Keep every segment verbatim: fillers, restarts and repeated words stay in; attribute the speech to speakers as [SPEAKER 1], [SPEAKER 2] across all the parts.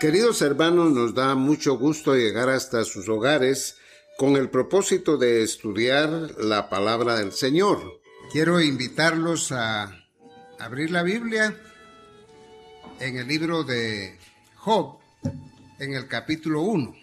[SPEAKER 1] Queridos hermanos, nos da mucho gusto llegar hasta sus hogares con el propósito de estudiar la palabra del Señor. Quiero invitarlos a abrir la Biblia en el libro de Job, en el capítulo uno.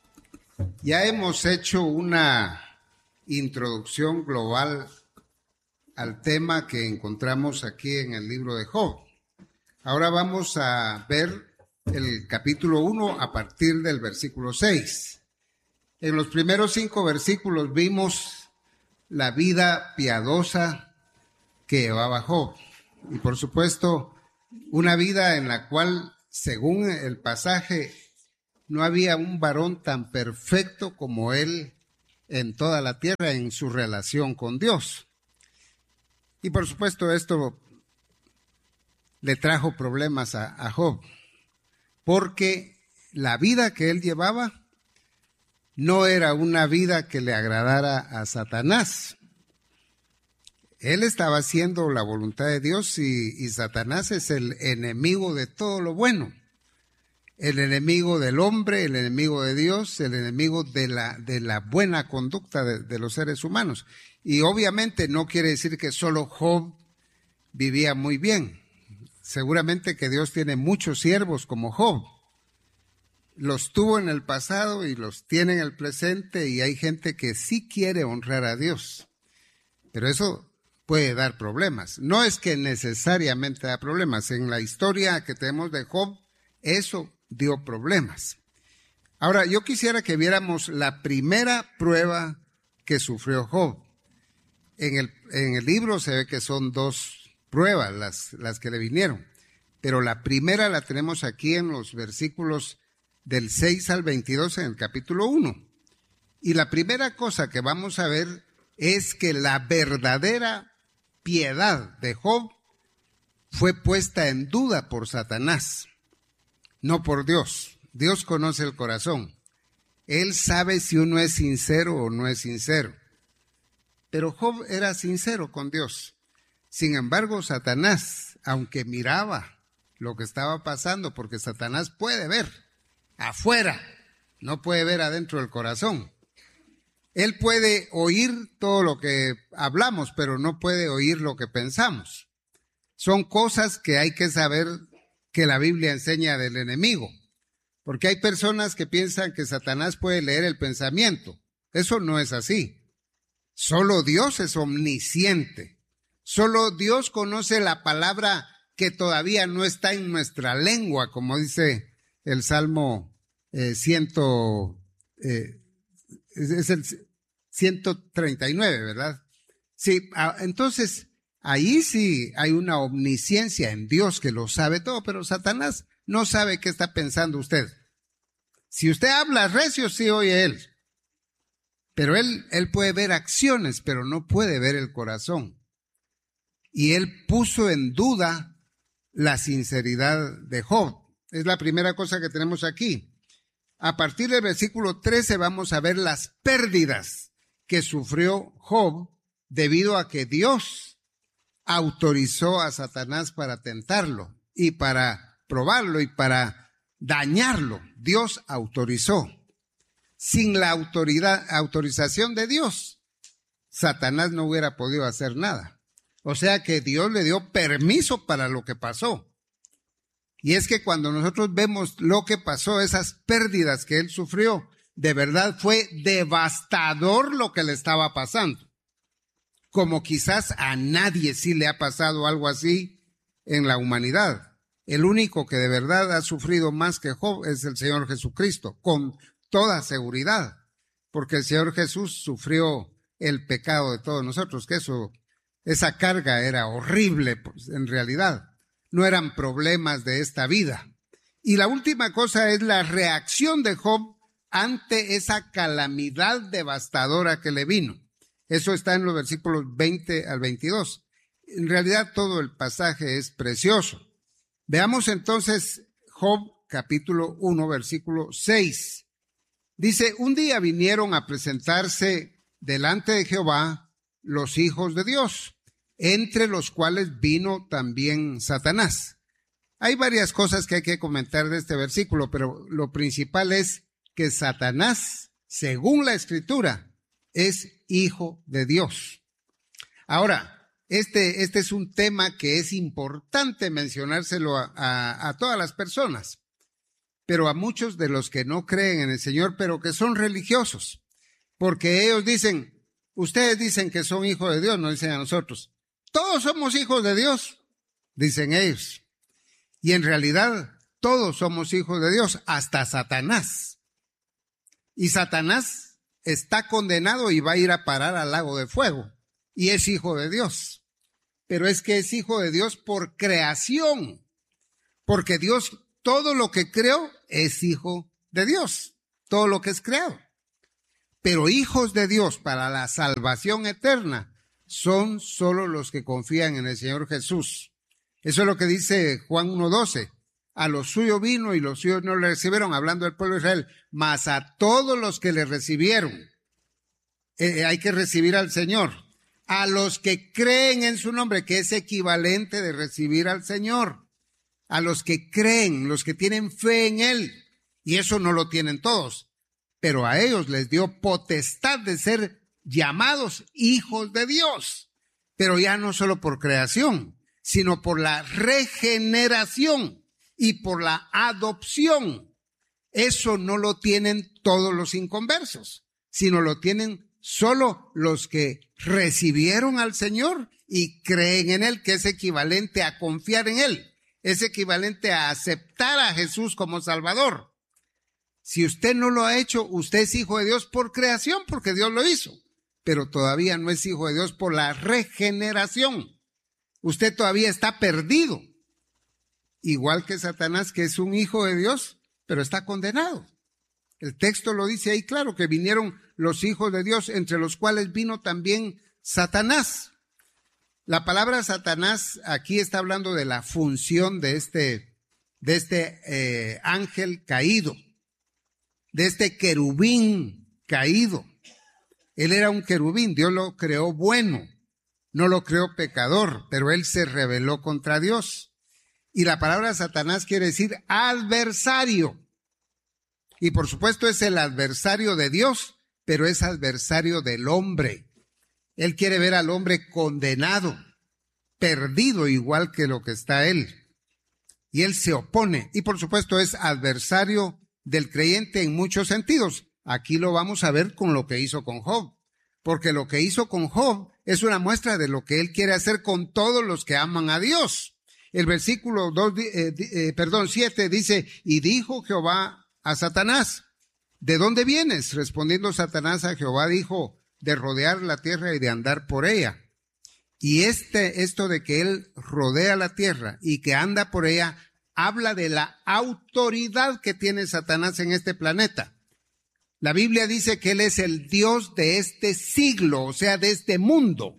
[SPEAKER 1] Ya hemos hecho una introducción global al tema que encontramos aquí en el libro de Job. Ahora vamos a ver el capítulo uno a partir del versículo seis. En los primeros cinco versículos vimos la vida piadosa que llevaba Job. Y por supuesto, una vida en la cual, según el pasaje, no había un varón tan perfecto como él en toda la tierra en su relación con Dios. Y por supuesto, esto le trajo problemas a, a Job, porque la vida que él llevaba no era una vida que le agradara a Satanás. Él estaba haciendo la voluntad de Dios y, y Satanás es el enemigo de todo lo bueno. El enemigo del hombre, el enemigo de Dios, el enemigo de la, de la buena conducta de, de los seres humanos. Y obviamente no quiere decir que solo Job vivía muy bien. Seguramente que Dios tiene muchos siervos como Job. Los tuvo en el pasado y los tiene en el presente, y hay gente que sí quiere honrar a Dios. Pero eso puede dar problemas. No es que necesariamente da problemas. En la historia que tenemos de Job, eso dio problemas. Ahora, yo quisiera que viéramos la primera prueba que sufrió Job. En el, en el libro se ve que son dos pruebas las, las que le vinieron, pero la primera la tenemos aquí en los versículos del seis al veintidós en el capítulo uno. Y la primera cosa que vamos a ver es que la verdadera piedad de Job fue puesta en duda por Satanás, no por Dios. Dios conoce el corazón. Él sabe si uno es sincero o no es sincero. Pero Job era sincero con Dios. Sin embargo, Satanás, aunque miraba lo que estaba pasando, porque Satanás puede ver afuera, no puede ver adentro del corazón. Él puede oír todo lo que hablamos, pero no puede oír lo que pensamos. Son cosas que hay que saber que la Biblia enseña del enemigo, porque hay personas que piensan que Satanás puede leer el pensamiento. Eso no es así. Solo Dios es omnisciente. Solo Dios conoce la palabra que todavía no está en nuestra lengua, como dice el Salmo eh, ciento, eh, es, es el ciento treinta y nueve, ¿verdad? Sí, a, entonces ahí sí hay una omnisciencia en Dios que lo sabe todo, pero Satanás no sabe qué está pensando usted. Si usted habla recio, sí oye él, pero él, él puede ver acciones, pero no puede ver el corazón. Y él puso en duda la sinceridad de Job. Es la primera cosa que tenemos aquí. A partir del versículo trece vamos a ver las pérdidas que sufrió Job debido a que Dios autorizó a Satanás para tentarlo y para probarlo y para dañarlo. Dios autorizó. Sin la autoridad, autorización de Dios, Satanás no hubiera podido hacer nada. O sea que Dios le dio permiso para lo que pasó. Y es que cuando nosotros vemos lo que pasó, esas pérdidas que él sufrió, de verdad fue devastador lo que le estaba pasando. Como quizás a nadie sí le ha pasado algo así en la humanidad. El único que de verdad ha sufrido más que Job es el Señor Jesucristo, con toda seguridad. Porque el Señor Jesús sufrió el pecado de todos nosotros, que eso... Esa carga era horrible, pues, en realidad. No eran problemas de esta vida. Y la última cosa es la reacción de Job ante esa calamidad devastadora que le vino. Eso está en los versículos veinte al veintidós. En realidad todo el pasaje es precioso. Veamos entonces Job capítulo uno, versículo seis. Dice, un día vinieron a presentarse delante de Jehová los hijos de Dios, entre los cuales vino también Satanás. Hay varias cosas que hay que comentar de este versículo, pero lo principal es que Satanás, según la Escritura, es hijo de Dios. Ahora, este, este es un tema que es importante mencionárselo a, a, a todas las personas, pero a muchos de los que no creen en el Señor, pero que son religiosos, porque ellos dicen, ustedes dicen que son hijos de Dios, nos dicen a nosotros, todos somos hijos de Dios, dicen ellos, y en realidad todos somos hijos de Dios, hasta Satanás, y Satanás está condenado y va a ir a parar al lago de fuego, y es hijo de Dios, pero es que es hijo de Dios por creación, porque Dios, todo lo que creó es hijo de Dios, todo lo que es creado. Pero hijos de Dios para la salvación eterna son solo los que confían en el Señor Jesús. Eso es lo que dice Juan uno doce. A los suyos vino y los suyos no le recibieron, hablando del pueblo de Israel, mas a todos los que le recibieron, eh, hay que recibir al Señor. A los que creen en su nombre, que es equivalente de recibir al Señor. A los que creen, los que tienen fe en Él, y eso no lo tienen todos, pero a ellos les dio potestad de ser llamados hijos de Dios, pero ya no solo por creación, sino por la regeneración y por la adopción. Eso no lo tienen todos los inconversos, sino lo tienen solo los que recibieron al Señor y creen en Él, que es equivalente a confiar en Él. Es equivalente a aceptar a Jesús como Salvador. Si usted no lo ha hecho, usted es hijo de Dios por creación, porque Dios lo hizo, pero todavía no es hijo de Dios por la regeneración. Usted todavía está perdido, igual que Satanás, que es un hijo de Dios, pero está condenado. El texto lo dice ahí claro, que vinieron los hijos de Dios, entre los cuales vino también Satanás. La palabra Satanás aquí está hablando de la función de este, de este eh, ángel caído, de este querubín caído. Él era un querubín, Dios lo creó bueno, no lo creó pecador, pero él se rebeló contra Dios. Y la palabra Satanás quiere decir adversario. Y por supuesto es el adversario de Dios, pero es adversario del hombre. Él quiere ver al hombre condenado, perdido igual que lo que está él. Y él se opone. Y por supuesto es adversario del creyente en muchos sentidos. Aquí lo vamos a ver con lo que hizo con Job. Porque lo que hizo con Job es una muestra de lo que él quiere hacer con todos los que aman a Dios. El versículo dos, eh, eh, perdón, siete dice, y dijo Jehová a Satanás, ¿de dónde vienes? Respondiendo Satanás a Jehová dijo, de rodear la tierra y de andar por ella. Y este, esto de que él rodea la tierra y que anda por ella, habla de la autoridad que tiene Satanás en este planeta. La Biblia dice que él es el Dios de este siglo, o sea, de este mundo,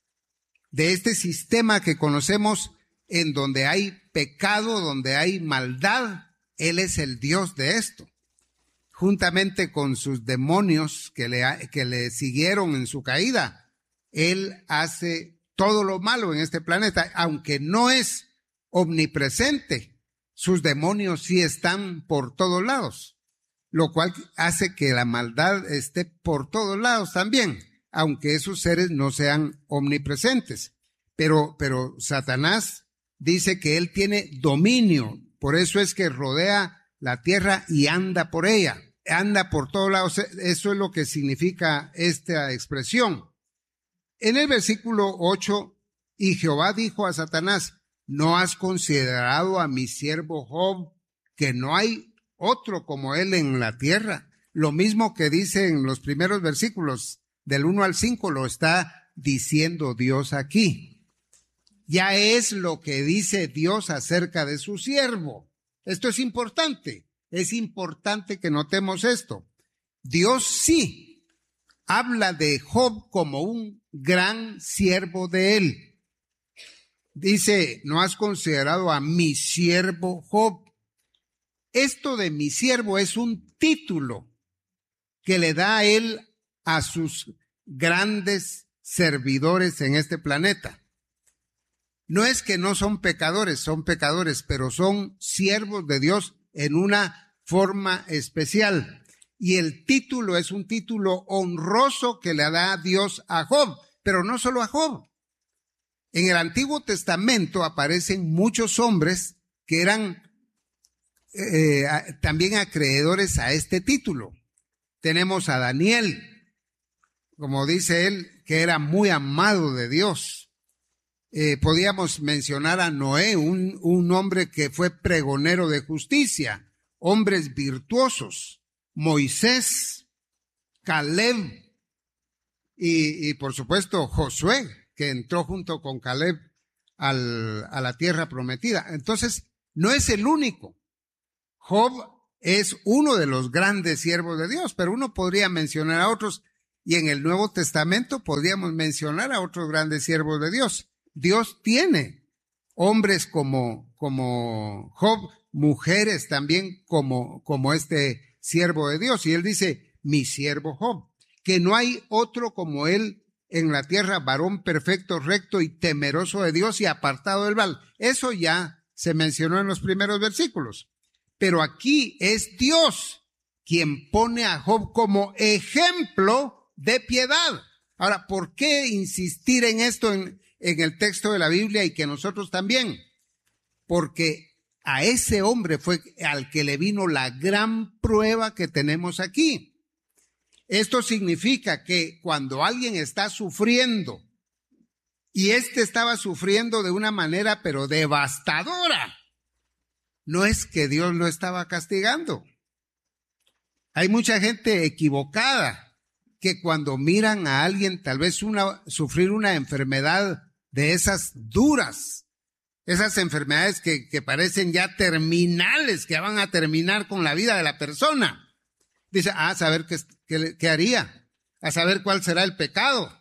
[SPEAKER 1] de este sistema que conocemos en donde hay pecado, donde hay maldad. Él es el Dios de esto. Juntamente con sus demonios que le, que le siguieron en su caída, él hace todo lo malo en este planeta, aunque no es omnipresente. Sus demonios sí están por todos lados, lo cual hace que la maldad esté por todos lados también, aunque esos seres no sean omnipresentes. Pero, pero Satanás dice que él tiene dominio, por eso es que rodea la tierra y anda por ella, anda por todos lados. Eso es lo que significa esta expresión. En el versículo ocho, y Jehová dijo a Satanás, ¿no has considerado a mi siervo Job, que no hay otro como él en la tierra? Lo mismo que dice en los primeros versículos, del uno al cinco, lo está diciendo Dios aquí. Ya es lo que dice Dios acerca de su siervo. Esto es importante, es importante que notemos esto. Dios sí habla de Job como un gran siervo de él. Dice, ¿no has considerado a mi siervo Job? Esto de mi siervo es un título que le da a él a sus grandes servidores en este planeta. No es que no son pecadores, son pecadores, pero son siervos de Dios en una forma especial. Y el título es un título honroso que le da Dios a Job, pero no solo a Job. En el Antiguo Testamento aparecen muchos hombres que eran eh, también acreedores a este título. Tenemos a Daniel, como dice él, que era muy amado de Dios. Eh, podíamos mencionar a Noé, un, un hombre que fue pregonero de justicia, hombres virtuosos, Moisés, Caleb y, y por supuesto Josué, que entró junto con Caleb al, a la tierra prometida. Entonces, no es el único. Job es uno de los grandes siervos de Dios, pero uno podría mencionar a otros, y en el Nuevo Testamento podríamos mencionar a otros grandes siervos de Dios. Dios tiene hombres como, como Job, mujeres también como, como este siervo de Dios. Y él dice, mi siervo Job, que no hay otro como él en la tierra, varón perfecto, recto y temeroso de Dios y apartado del mal. Eso ya se mencionó en los primeros versículos. Pero aquí es Dios quien pone a Job como ejemplo de piedad. Ahora, ¿por qué insistir en esto en, en el texto de la Biblia y que nosotros también? Porque a ese hombre fue al que le vino la gran prueba que tenemos aquí. Esto significa que cuando alguien está sufriendo, y éste estaba sufriendo de una manera pero devastadora, no es que Dios lo estaba castigando. Hay mucha gente equivocada que cuando miran a alguien tal vez una, sufrir una enfermedad de esas duras, esas enfermedades que, que parecen ya terminales, que van a terminar con la vida de la persona, dice, ah, a saber qué, qué, qué haría, a saber cuál será el pecado.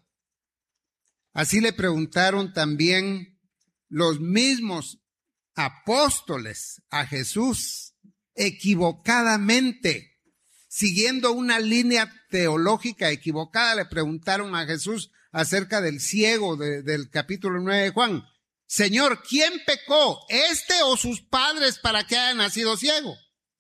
[SPEAKER 1] Así le preguntaron también los mismos apóstoles a Jesús, equivocadamente, siguiendo una línea teológica equivocada, le preguntaron a Jesús acerca del ciego de, del capítulo nueve de Juan. Señor, ¿quién pecó, este o sus padres, para que haya nacido ciego?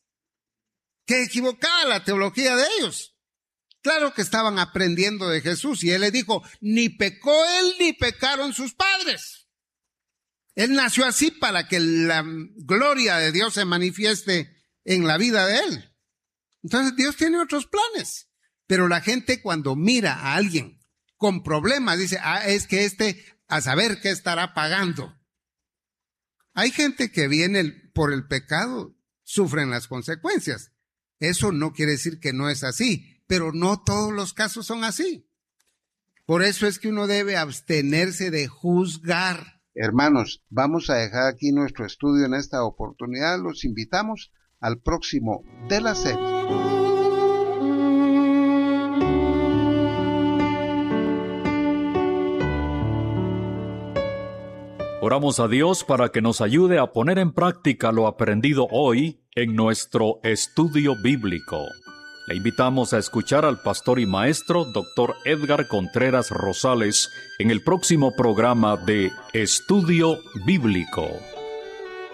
[SPEAKER 1] Qué equivocada la teología de ellos. Claro que estaban aprendiendo de Jesús y él les dijo, ni pecó él ni pecaron sus padres. Él nació así para que la gloria de Dios se manifieste en la vida de él. Entonces Dios tiene otros planes, pero la gente cuando mira a alguien con problemas dice, ah, es que este a saber qué estará pagando. Hay gente que viene por el pecado, sufren las consecuencias. Eso no quiere decir que no es así, pero no todos los casos son así. Por eso es que uno debe abstenerse de juzgar.
[SPEAKER 2] Hermanos, vamos a dejar aquí nuestro estudio en esta oportunidad. Los invitamos al próximo de la serie.
[SPEAKER 3] Oramos a Dios para que nos ayude a poner en práctica lo aprendido hoy en nuestro estudio bíblico. Le invitamos a escuchar al pastor y maestro doctor Edgar Contreras Rosales en el próximo programa de Estudio Bíblico.